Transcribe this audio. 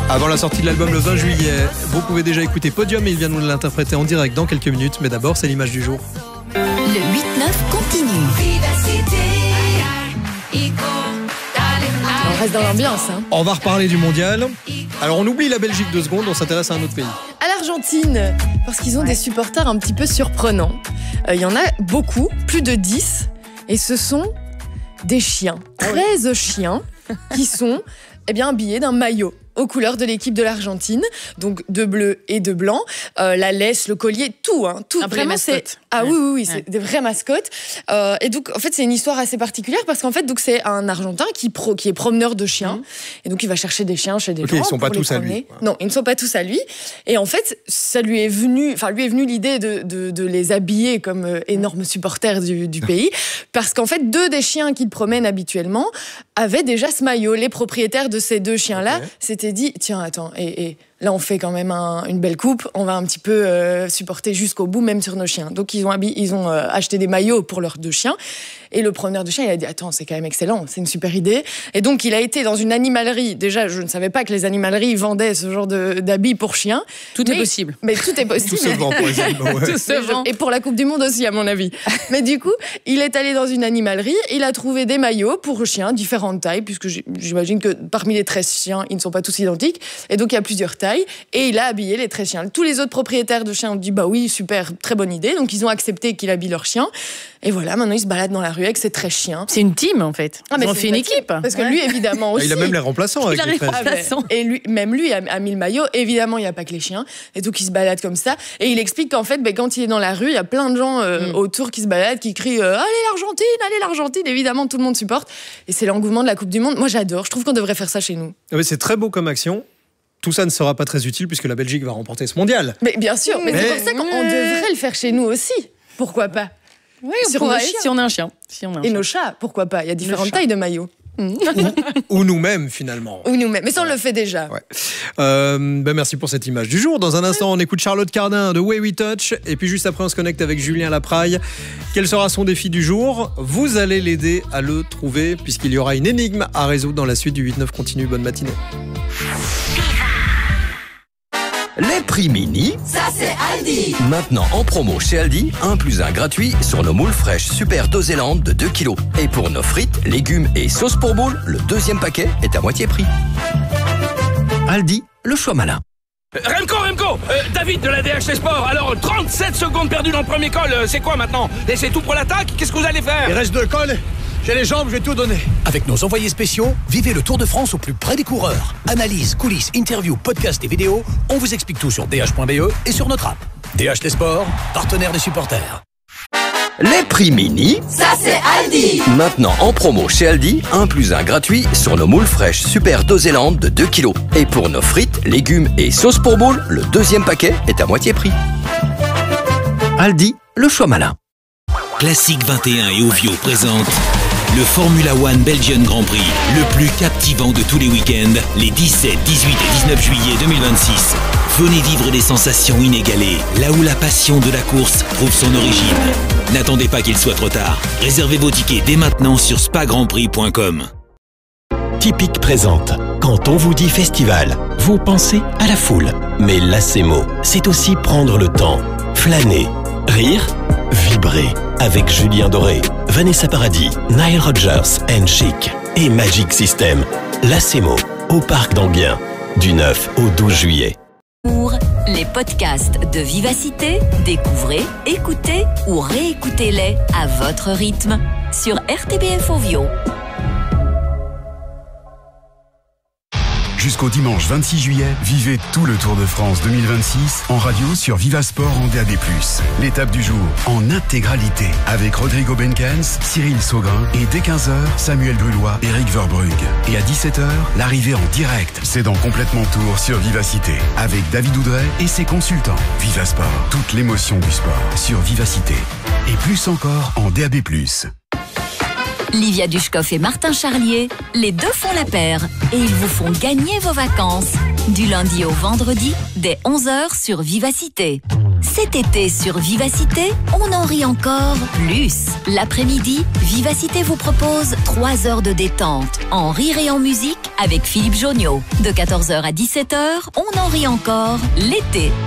Avant la sortie de l'album le 20 juillet, vous pouvez déjà écouter Podium et il vient nous l'interpréter en direct dans quelques minutes. Mais d'abord, c'est l'image du jour. Le 8-9 continue. On reste dans l'ambiance. On va reparler du mondial. Alors on oublie la Belgique 2 secondes, on s'intéresse à un autre pays. À l'Argentine, parce qu'ils ont des supporters un petit peu surprenants. Il y en a beaucoup, plus de 10. Et ce sont des chiens, 13 chiens, qui sont habillés d'un maillot aux couleurs de l'équipe de l'Argentine, donc de bleu et de blanc, la laisse, le collier, tout. Vraiment, c'est oui, c'est des vraies mascottes. Et donc, en fait, c'est une histoire assez particulière parce qu'en fait, donc c'est un Argentin qui est promeneur de chiens, et donc il va chercher des chiens chez des gens. Ils sont pas pour tous les à lui. promener. Non, ils ne sont pas tous à lui. Et en fait, lui est venu l'idée de les habiller comme énormes supporters du pays, parce qu'en fait, 2 des chiens qu'il promène habituellement avaient déjà ce maillot. Les propriétaires de ces 2 chiens-là s'étaient dit, tiens, attends, et là on fait quand même une belle coupe, on va un petit peu supporter jusqu'au bout, même sur nos chiens. Donc ils ont acheté des maillots pour leurs 2 chiens, et le promeneur de chiens, il a dit, attends, c'est quand même excellent, c'est une super idée. Et donc il a été dans une animalerie. Déjà, je ne savais pas que les animaleries vendaient ce genre d'habits pour chiens. Tout est possible. Mais tout est possible. Tout se vend pour les animaux. Tout se vend. Et pour la Coupe du Monde aussi, à mon avis. Mais du coup, il est allé dans une animalerie, il a trouvé des maillots pour chiens, différentes tailles, puisque j'imagine que parmi les 13 chiens, ils ne sont pas tous identiques. Et donc il y a plusieurs tailles, et il a habillé les 13 chiens. Tous les autres propriétaires de chiens ont dit, bah oui, super, très bonne idée. Donc ils ont accepté qu'il habille leurs chiens. Et voilà, maintenant ils se baladent dans la rue avec ces 13 chiens. C'est une team, en fait. Ils ont fait une équipe. Parce que lui, évidemment aussi. Il a même les remplaçants avec les 13. Et lui a mis le maillot. Évidemment, il n'y a pas que les chiens. Et donc, il se balade comme ça. Et il explique qu'en fait, quand il est dans la rue, il y a plein de gens autour qui se baladent, qui crient allez l'Argentine. Évidemment, tout le monde supporte. Et c'est l'engouement de la Coupe du Monde. Moi, j'adore. Je trouve qu'on devrait faire ça chez nous. Oui, c'est très beau comme action. Tout ça ne sera pas très utile puisque la Belgique va remporter ce mondial. Mais bien sûr. Mais c'est pour ça qu'on devrait le faire chez nous aussi. Pourquoi pas? Oui, si on a un chien. Et nos chats, pourquoi pas? Il y a différentes tailles de maillots. Ou nous-mêmes, finalement. Ou nous-mêmes. Mais ça, on le fait déjà. Ouais. Merci pour cette image du jour. Dans un instant, on écoute Charlotte Cardin de Way We Touch. Et puis juste après, on se connecte avec Julien Lapraille. Quel sera son défi du jour? Vous allez l'aider à le trouver, puisqu'il y aura une énigme à résoudre dans la suite du 8-9 continue. Bonne matinée. Les prix mini, Ça, c'est Aldi. maintenant en promo chez Aldi, 1+1 gratuit sur nos moules fraîches Super Doséland de 2 kg. Et pour nos frites, légumes et sauces pour boules, le 2e paquet est à moitié prix. Aldi, le choix malin. Remco, David de la DHT Sport. Alors, 37 secondes perdues dans le premier col, c'est quoi maintenant? Et c'est tout pour l'attaque? Qu'est-ce que vous allez faire? Il reste 2 cols. J'ai les jambes, je vais tout donner. Avec nos envoyés spéciaux, vivez le Tour de France au plus près des coureurs. Analyse, coulisses, interviews, podcasts et vidéos, on vous explique tout sur dh.be et sur notre app. DHT Sport, partenaire des supporters. Les prix mini, Ça, c'est Aldi. maintenant en promo chez Aldi, 1+1 gratuit sur nos moules fraîches Super Doséland de 2 kg. Et pour nos frites, légumes et sauces pour boules, le 2e paquet est à moitié prix. Aldi, le choix malin. Classique 21 et Ovio présente le Formula One Belgian Grand Prix, le plus captivant de tous les week-ends, les 17, 18 et 19 juillet 2026. Venez vivre des sensations inégalées, là où la passion de la course trouve son origine. N'attendez pas qu'il soit trop tard. Réservez vos tickets dès maintenant sur spagrandprix.com. Typique présente. Quand on vous dit festival, vous pensez à la foule. Mais l'ACMO, c'est aussi prendre le temps, flâner, rire, vibrer. Avec Julien Doré, Vanessa Paradis, Nile Rodgers and Chic et Magic System. L'ACMO, au Parc d'Anguien, du 9 au 12 juillet. Pour les podcasts de Vivacité, découvrez, écoutez ou réécoutez-les à votre rythme sur RTBF Ovio. Jusqu'au dimanche 26 juillet, vivez tout le Tour de France 2026 en radio sur Vivasport en DAB+. L'étape du jour en intégralité avec Rodrigo Benkens, Cyril Saugrin et dès 15h, Samuel Brulois, Eric Verbrugge. Et à 17h, l'arrivée en direct. C'est dans Complètement Tour sur Vivacité avec David Oudret et ses consultants. Vivasport, toute l'émotion du sport sur Vivacité. Et plus encore en DAB+. Livia Dushkov et Martin Charlier, les deux font la paire et ils vous font gagner vos vacances. Du lundi au vendredi, dès 11h sur Vivacité. Cet été sur Vivacité, on en rit encore plus. L'après-midi, Vivacité vous propose 3 heures de détente, en rire et en musique, avec Philippe Jonniot. De 14h à 17h, on en rit encore l'été.